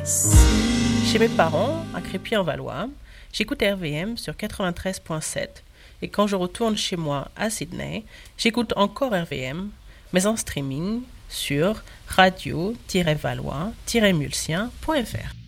Chez mes parents, à Crépy-en-Valois, j'écoute RVM sur 93.7 et quand je retourne chez moi à Sydney, j'écoute encore RVM, mais en streaming sur radio-valois-mulsien.fr.